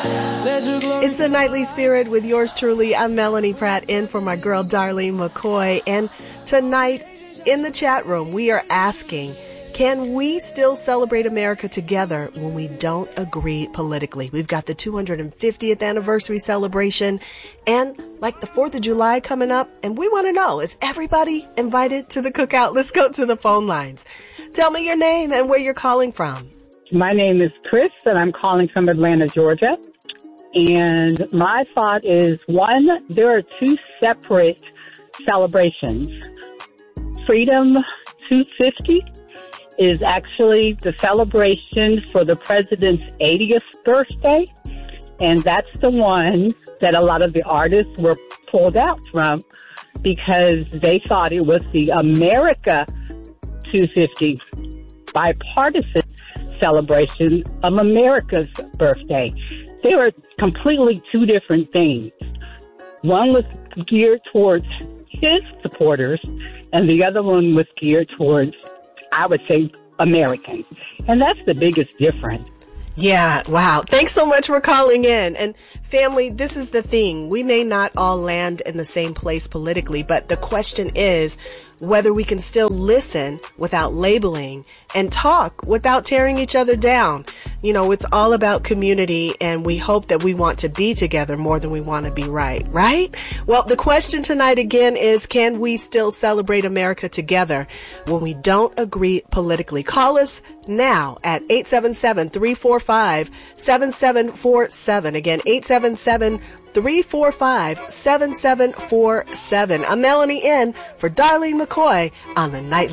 It's the Nightly Spirit with yours truly. I'm Melanie Pratt, in for my girl Darlene McCoy. And tonight in the chat room, we are asking, can we still celebrate America together when we don't agree politically? We've got the 250th anniversary celebration and like the 4th of July coming up. And we want to know, is everybody invited to the cookout? Let's go to the phone lines. Tell me your name and where you're calling from. My name is Chris, and I'm calling from Atlanta, Georgia. And my thought is, one, there are two separate celebrations. Freedom 250 is actually the celebration for the president's 80th birthday, and that's the one that a lot of the artists were pulled out from because they thought it was the America 250 bipartisan celebration of America's birthday. They were completely two different things. One was geared towards his supporters, and the other one was geared towards, I would say, Americans. And that's the biggest difference. Yeah, wow. Thanks so much for calling in. And family, this is the thing. We may not all land in the same place politically, but the question is whether we can still listen without labeling and talk without tearing each other down. You know, it's all about community, and we hope that we want to be together more than we want to be right? Well, the question tonight again is, can we still celebrate America together when we don't agree politically? Call us now at 877-345-7747. Again, 877-345-7747. I'm Melanie N for Darlene McCoy on the Nightly